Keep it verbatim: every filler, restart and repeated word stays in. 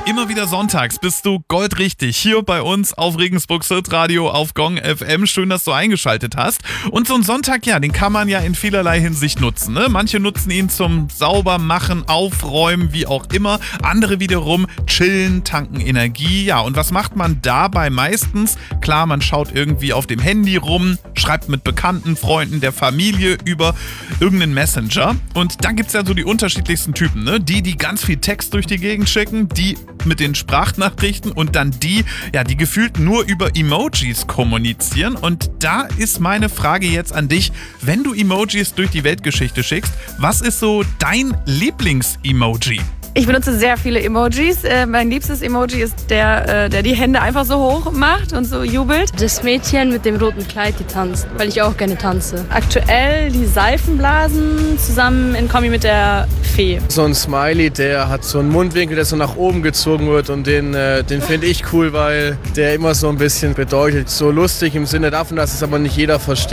Immer wieder sonntags bist du goldrichtig hier bei uns auf Regensburgs Hitradio auf Gong F M. Schön, dass du eingeschaltet hast. Und so ein Sonntag, ja, den kann man ja in vielerlei Hinsicht nutzen. Ne? Manche nutzen ihn zum Saubermachen, Aufräumen, wie auch immer. Andere wiederum chillen, tanken Energie. Ja, und was macht man dabei meistens? Klar, man schaut irgendwie auf dem Handy rum, schreibt mit Bekannten, Freunden, der Familie über irgendeinen Messenger. Und dann gibt es ja so die unterschiedlichsten Typen. Ne? Die, die ganz viel Text durch die Gegend schicken, die mit den Sprachnachrichten und dann die, ja, die gefühlt nur über Emojis kommunizieren. Und da ist meine Frage jetzt an dich, wenn du Emojis durch die Weltgeschichte schickst, was ist so dein Lieblings-Emoji? Ich benutze sehr viele Emojis. Äh, mein liebstes Emoji ist der, äh, der die Hände einfach so hoch macht und so jubelt. Das Mädchen mit dem roten Kleid, die tanzt, weil ich auch gerne tanze. Aktuell die Seifenblasen zusammen in Kombi mit der Fee. So ein Smiley, der hat so einen Mundwinkel, der so nach oben gezogen wird und den, äh, den finde ich cool, weil der immer so ein bisschen bedeutet. So lustig im Sinne davon, dass es aber nicht jeder versteht.